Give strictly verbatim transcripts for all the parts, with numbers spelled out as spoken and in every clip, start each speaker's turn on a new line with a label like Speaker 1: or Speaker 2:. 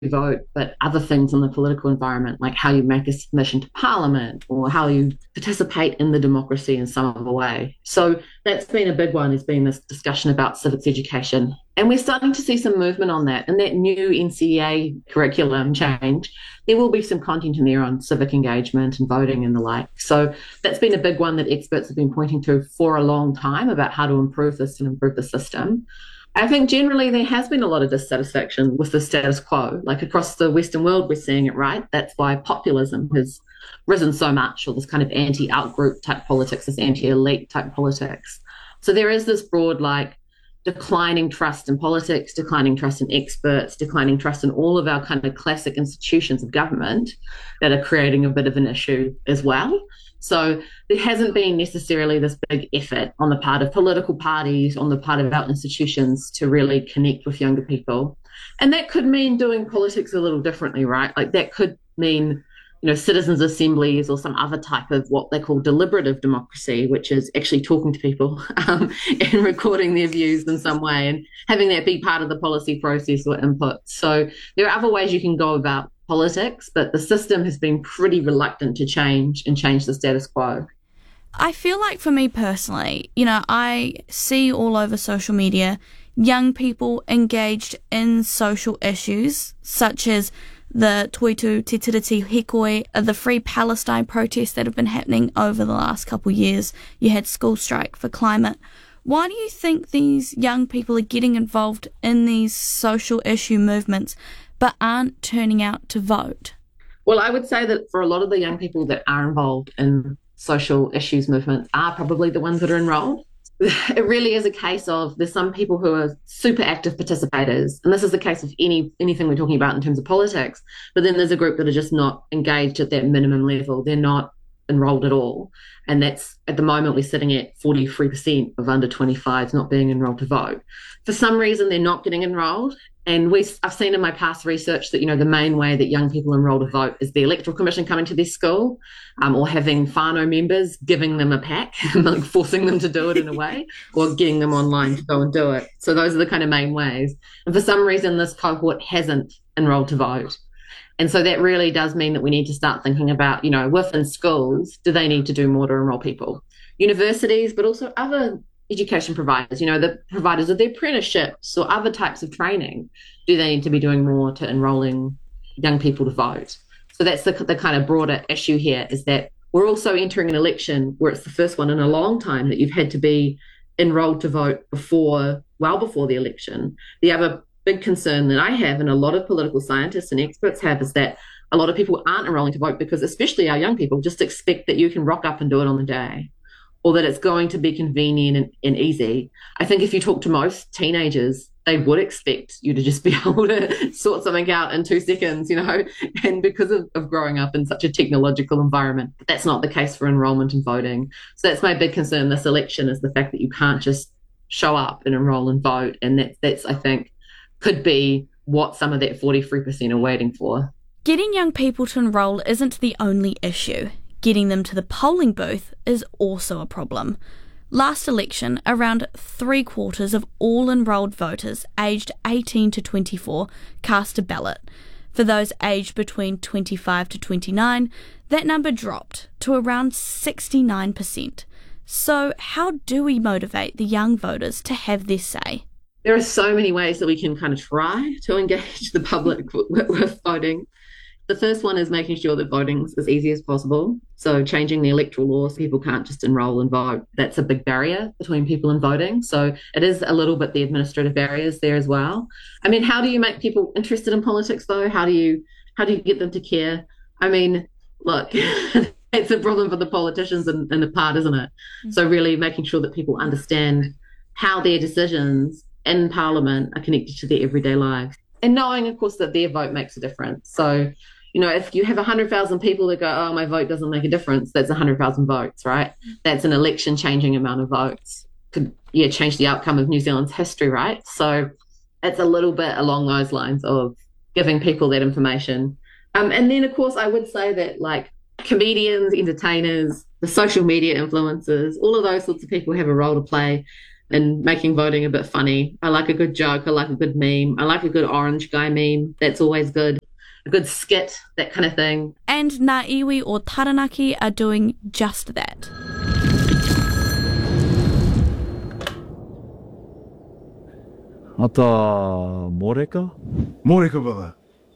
Speaker 1: vote, but other things in the political environment, like how you make a submission to parliament or how you participate in the democracy in some other way. So that's been a big one, has been this discussion about civics education. And we're starting to see some movement on that. And that new N C E A curriculum change, there will be some content in there on civic engagement and voting and the like. So that's been a big one that experts have been pointing to for a long time about how to improve this and improve the system. I think generally there has been a lot of dissatisfaction with the status quo. Like across the Western world, we're seeing it, right? That's why populism has risen so much, or this kind of anti-outgroup type politics, this anti-elite type politics. So there is this broad, like, declining trust in politics, declining trust in experts, declining trust in all of our kind of classic institutions of government that are creating a bit of an issue as well. So there hasn't been necessarily this big effort on the part of political parties, on the part of our institutions to really connect with younger people. And that could mean doing politics a little differently, right? Like that could mean, you know, citizens' assemblies or some other type of what they call deliberative democracy, which is actually talking to people um, and recording their views in some way and having that be part of the policy process or input. So there are other ways you can go about politics, but the system has been pretty reluctant to change and change the status quo.
Speaker 2: I feel like for me personally, you know, I see all over social media young people engaged in social issues such as the Toitu Te Tiriti Hikoi, the Free Palestine protests that have been happening over the last couple of years. You had School Strike for Climate. Why do you think these young people are getting involved in these social issue movements but aren't turning out to vote?
Speaker 1: Well, I would say that for a lot of the young people that are involved in social issues movements are probably the ones that are enrolled. It really is a case of there's some people who are super active participators, and this is the case of any anything we're talking about in terms of politics, but then there's a group that are just not engaged at that minimum level. They're not enrolled at all. And that's, at the moment, we're sitting at forty-three percent of under twenty-fives not being enrolled to vote. For some reason, they're not getting enrolled. And we, I've seen in my past research that, you know, the main way that young people enroll to vote is the Electoral Commission coming to their school um, or having whānau members giving them a pack, like forcing them to do it in a way, or getting them online to go and do it. So those are the kind of main ways. And for some reason, this cohort hasn't enrolled to vote. And so that really does mean that we need to start thinking about, you know, within schools, do they need to do more to enroll people? Universities, but also other education providers, you know, the providers of the apprenticeships or other types of training, do they need to be doing more to enrolling young people to vote? So that's the, the kind of broader issue here, is that we're also entering an election where it's the first one in a long time that you've had to be enrolled to vote before, well before the election. The other big concern that I have, and a lot of political scientists and experts have, is that a lot of people aren't enrolling to vote because, especially our young people, just expect that you can rock up and do it on the day, or that it's going to be convenient and, and easy. I think if you talk to most teenagers, they would expect you to just be able to sort something out in two seconds, you know, and because of, of growing up in such a technological environment, that's not the case for enrolment and voting. So that's my big concern this election, is the fact that you can't just show up and enroll and vote. And that, that's, I think, could be what some of that forty-three percent are waiting for.
Speaker 2: Getting young people to enrol isn't the only issue. Getting them to the polling booth is also a problem. Last election, around three quarters of all enrolled voters aged eighteen to twenty-four cast a ballot. For those aged between twenty-five to twenty-nine, that number dropped to around sixty-nine percent. So how do we motivate the young voters to have their say?
Speaker 1: There are so many ways that we can kind of try to engage the public with, with voting. The first one is making sure that voting is as easy as possible. So changing the electoral laws, people can't just enrol and vote. That's a big barrier between people and voting. So it is a little bit the administrative barriers there as well. I mean, how do you make people interested in politics though? How do you how do you get them to care? I mean, look, it's a problem for the politicians and, and the part, isn't it? Mm-hmm. So really making sure that people understand how their decisions in Parliament are connected to their everyday lives. And knowing, of course, that their vote makes a difference. So, you know, if you have one hundred thousand people that go, oh, my vote doesn't make a difference, that's one hundred thousand votes, right? That's an election-changing amount of votes. Could, yeah, change the outcome of New Zealand's history, right? So it's a little bit along those lines of giving people that information. Um, and then, of course, I would say that, like, comedians, entertainers, the social media influencers, all of those sorts of people have a role to play. and making voting a bit funny. I like a good joke. I like a good meme. I like a good orange guy meme. That's always good. A good skit, that kind of thing.
Speaker 2: And Ngā Iwi or Taranaki are doing just that.
Speaker 3: Ata Moreka?
Speaker 4: Moreka, brother.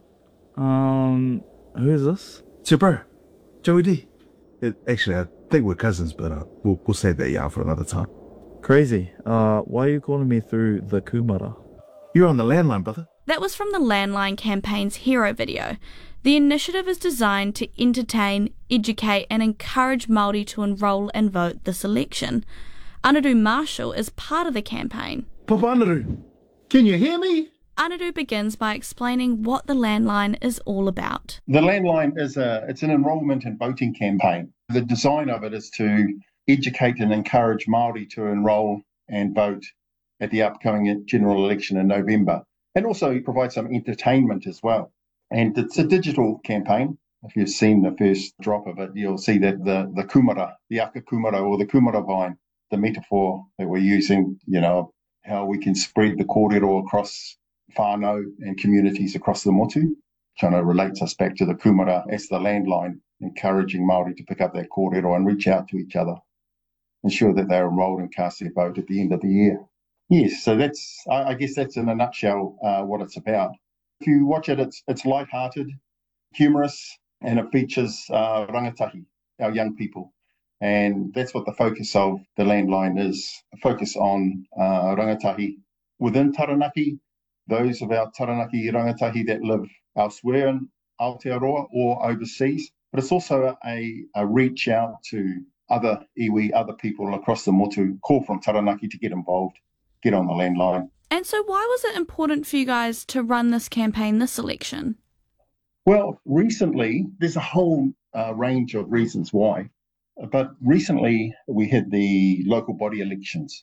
Speaker 3: Um, who is this?
Speaker 4: It's your bro, Joey D. It, actually, I think we're cousins, but uh, we'll, we'll save that yarn for another time.
Speaker 3: Crazy. Uh, why are you calling me through the kumara?
Speaker 4: You're on the landline, brother.
Speaker 2: That was from the Landline campaign's hero video. The initiative is designed to entertain, educate and encourage Māori to enrol and vote this election. Anadu Marshall is part of the campaign.
Speaker 4: Papa Anadu, can you hear me?
Speaker 2: Anadu begins by explaining what the Landline is all about.
Speaker 5: The Landline is a it's an enrolment and voting campaign. The design of it is to educate and encourage Māori to enrol and vote at the upcoming general election in November, and also provide some entertainment as well. And it's a digital campaign. If you've seen the first drop of it, you'll see that the, the kumara, the aka kumara or the kumara vine, the metaphor that we're using, you know, how we can spread the kōrero across whānau and communities across the motu, kind of relates us back to the kumara as the landline, encouraging Māori to pick up that kōrero and reach out to each other, ensure that they're enrolled and cast their vote at the end of the year. Yes, so that's, I, I guess that's in a nutshell uh, what it's about. If you watch it, it's it's light-hearted, humorous, and it features uh, rangatahi, our young people. And that's what the focus of the Landline is, a focus on uh, rangatahi within Taranaki, those of our Taranaki rangatahi that live elsewhere in Aotearoa or overseas. But it's also a, a reach out to other iwi, other people across the motu, call from Taranaki to get involved, get on the Landline.
Speaker 2: And so why was it important for you guys to run this campaign this election?
Speaker 5: Well, recently, there's a whole uh, range of reasons why. But recently, we had the local body elections.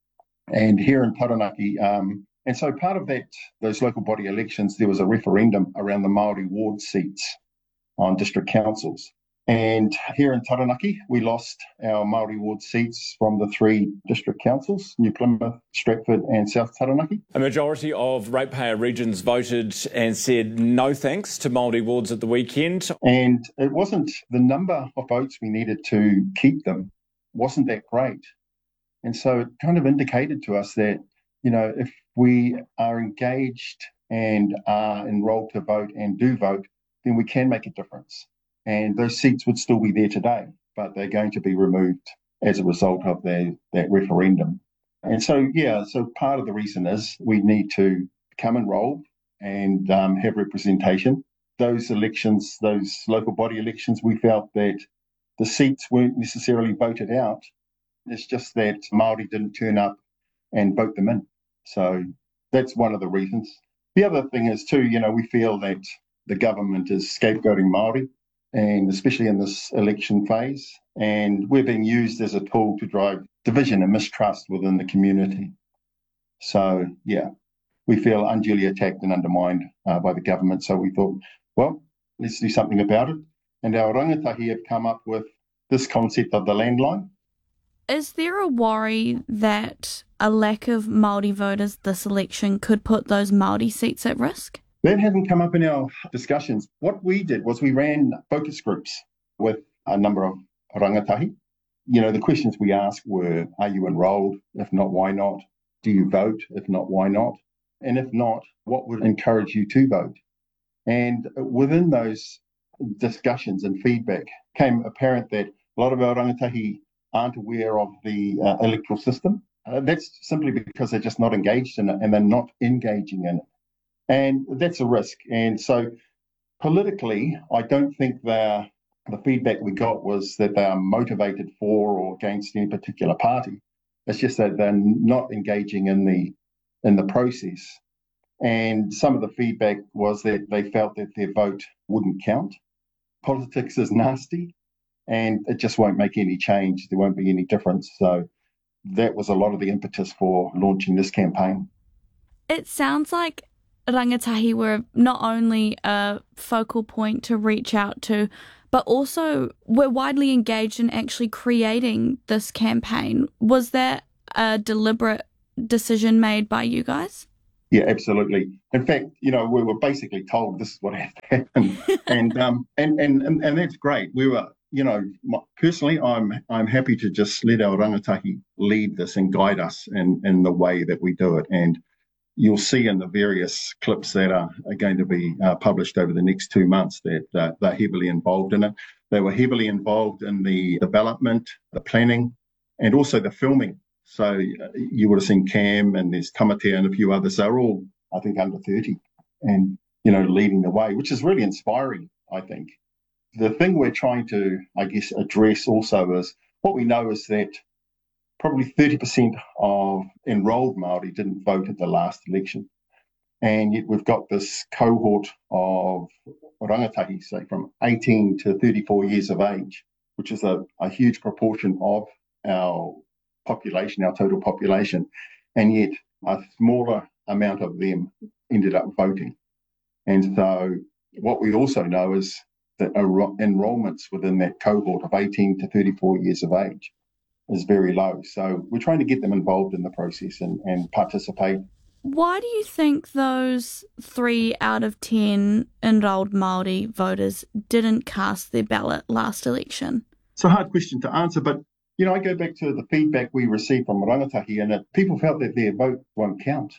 Speaker 5: And here in Taranaki, um, and so part of that, those local body elections, there was a referendum around the Māori ward seats on district councils. And here in Taranaki, we lost our Māori ward seats from the three district councils, New Plymouth, Stratford and South Taranaki.
Speaker 6: A majority of ratepayer regions voted and said no thanks to Māori wards at the weekend.
Speaker 5: And it wasn't the number of votes we needed to keep them wasn't that great. And so it kind of indicated to us that, you know, if we are engaged and are enrolled to vote and do vote, then we can make a difference. And those seats would still be there today, but they're going to be removed as a result of the, that referendum. And so, yeah, so part of the reason is we need to become enrolled and um, have representation. Those elections, those local body elections, we felt that the seats weren't necessarily voted out. It's just that Māori didn't turn up and vote them in. So that's one of the reasons. The other thing is too, you know, we feel that the government is scapegoating Māori, and especially in this election phase, and we're being used as a tool to drive division and mistrust within the community. So, yeah, we feel unduly attacked and undermined uh, by the government, so we thought, well, let's do something about it. And our rangatahi have come up with this concept of the Landline.
Speaker 2: Is there a worry that a lack of Māori voters this election could put those Māori seats at risk?
Speaker 5: That hasn't come up in our discussions. What we did was we ran focus groups with a number of rangatahi. You know, the questions we asked were, are you enrolled? If not, why not? Do you vote? If not, why not? And if not, what would encourage you to vote? And within those discussions and feedback came apparent that a lot of our rangatahi aren't aware of the uh, electoral system. Uh, that's simply because they're just not engaged in it and they're not engaging in it. And that's a risk. And so politically, I don't think they're, the feedback we got was that they are motivated for or against any particular party. It's just that they're not engaging in the in the process. And some of the feedback was that they felt that their vote wouldn't count. Politics is nasty and it just won't make any change. There won't be any difference. So that was a lot of the impetus for launching this campaign.
Speaker 2: It sounds like rangatahi were not only a focal point to reach out to, but also were widely engaged in actually creating this campaign. Was there a deliberate decision made by you guys?
Speaker 5: Yeah, absolutely. In fact, you know, we were basically told this is what had to happen, and um, and, and and and that's great. We were, you know, personally, I'm I'm happy to just let our rangatahi lead this and guide us in in the way that we do it. And you'll see in the various clips that are, are going to be uh, published over the next two months that uh, they're heavily involved in it. They were heavily involved in the development, the planning, and also the filming. So uh, you would have seen Cam and there's Tamatea and a few others. They're all, I think, under thirty and, you know, leading the way, which is really inspiring, I think. The thing we're trying to, I guess, address also is what we know is that probably thirty percent of enrolled Māori didn't vote at the last election. And yet we've got this cohort of rangatahi, say, from eighteen to thirty-four years of age, which is a, a huge proportion of our population, our total population, and yet a smaller amount of them ended up voting. And so what we also know is that enrolments within that cohort of eighteen to thirty-four years of age is very low. So we're trying to get them involved in the process and, and participate.
Speaker 2: Why do you think those three out of ten enrolled Māori voters didn't cast their ballot last election?
Speaker 5: It's a hard question to answer, but you know, I go back to the feedback we received from rangatahi, and it, people felt that their vote won't count,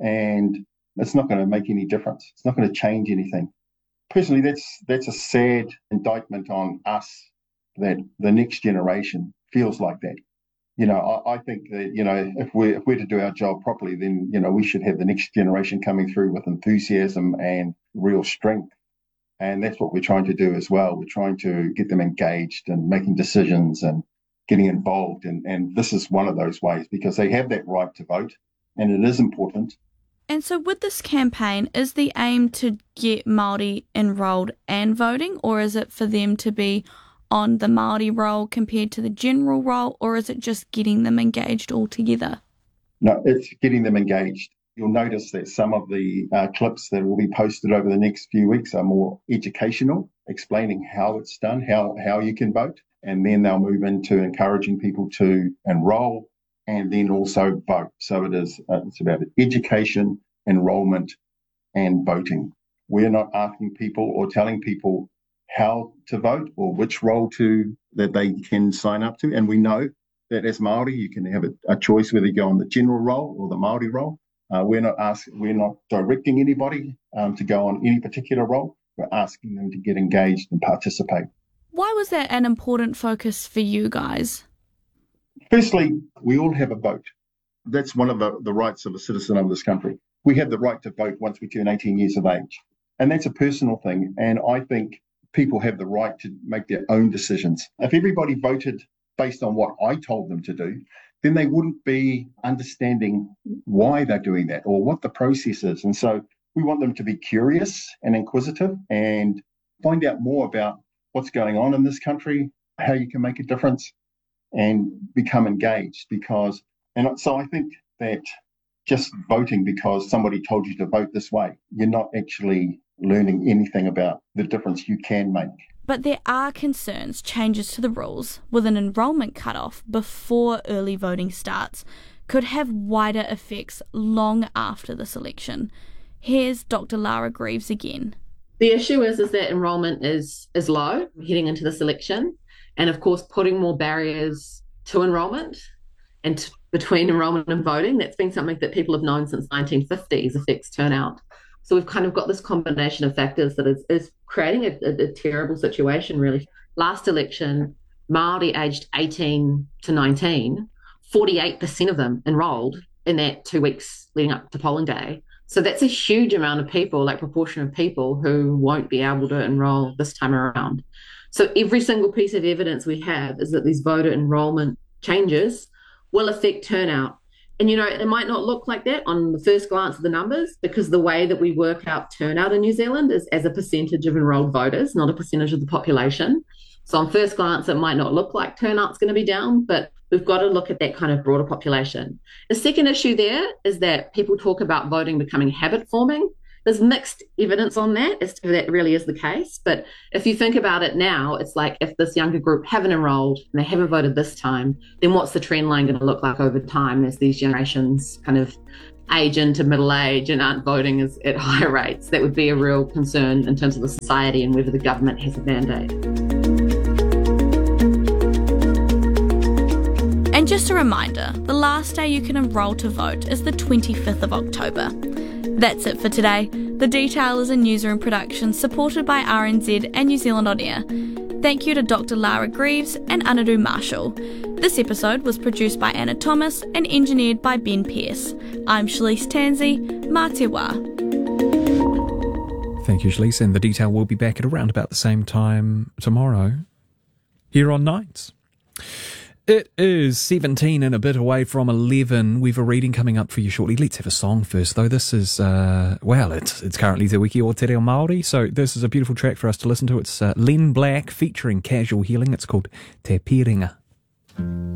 Speaker 5: and it's not going to make any difference. It's not going to change anything. Personally, that's that's a sad indictment on us that the next generation feels like that. You know, I, I think that, you know, if we're, if we're to do our job properly, then, you know, we should have the next generation coming through with enthusiasm and real strength. And that's what we're trying to do as well. We're trying to get them engaged and making decisions and getting involved. And, and this is one of those ways because they have that right to vote and it is important.
Speaker 2: And so with this campaign, is the aim to get Māori enrolled and voting, or is it for them to be on the Māori roll compared to the general roll, or is it just getting them engaged altogether?
Speaker 5: No, it's getting them engaged. You'll notice that some of the uh, clips that will be posted over the next few weeks are more educational, explaining how it's done, how, how you can vote, and then they'll move into encouraging people to enrol and then also vote. So it is uh, it's about education, enrolment, and voting. We're not asking people or telling people how to vote or which role to that they can sign up to. And we know that as Māori, you can have a, a choice whether you go on the general role or the Māori role. Uh, we're not asking, we're not directing anybody um, to go on any particular role. We're asking them to get engaged and participate.
Speaker 2: Why was that an important focus for you guys?
Speaker 5: Firstly, we all have a vote. That's one of the, the rights of a citizen of this country. We have the right to vote once we turn eighteen years of age. And that's a personal thing. And I think people have the right to make their own decisions. If everybody voted based on what I told them to do, then they wouldn't be understanding why they're doing that or what the process is. And so we want them to be curious and inquisitive and find out more about what's going on in this country, how you can make a difference, and become engaged. Because, and so I think that just voting because somebody told you to vote this way, you're not actually learning anything about the difference you can make.
Speaker 2: But there are concerns changes to the rules with an enrolment cutoff before early voting starts could have wider effects long after this election. Here's Doctor Lara Greaves again.
Speaker 1: The issue is, is that enrolment is, is low heading into this election. And of course, putting more barriers to enrolment and t- between enrolment and voting, that's been something that people have known since nineteen fifties affects turnout. So we've kind of got this combination of factors that is, is creating a, a, a terrible situation, really. Last election, Māori aged eighteen to nineteen, forty-eight percent of them enrolled in that two weeks leading up to polling day. So that's a huge amount of people, like proportion of people who won't be able to enrol this time around. So every single piece of evidence we have is that these voter enrolment changes will affect turnout. And, you know, it might not look like that on the first glance of the numbers because the way that we work out turnout in New Zealand is as a percentage of enrolled voters, not a percentage of the population. So on first glance, it might not look like turnout's going to be down, but we've got to look at that kind of broader population. The second issue there is that people talk about voting becoming habit forming. there's mixed evidence on that as to if that really is the case. But if you think about it now, it's like if this younger group haven't enrolled and they haven't voted this time, then what's the trend line going to look like over time as these generations kind of age into middle age and aren't voting as, at higher rates? That would be a real concern in terms of the society and whether the government has a mandate.
Speaker 2: And just a reminder, the last day you can enrol to vote is the twenty-fifth of October. That's it for today. The Detail is a newsroom production supported by R N Z and New Zealand On Air. Thank you to Doctor Lara Greaves and Anadu Marshall. This episode was produced by Anna Thomas and engineered by Ben Pearce. I'm Shalise Tansey. Mā te wā.
Speaker 7: Thank you, Shalise, and The Detail will be back at around about the same time tomorrow here on Nights. It is seventeen and a bit away from eleven. We've a reading coming up for you shortly. Let's have a song first, though. This is, uh, well, it's it's currently Te Wiki o Te Reo Māori, so this is a beautiful track for us to listen to. It's uh, Len Black featuring Casual Healing. It's called Te Piringa.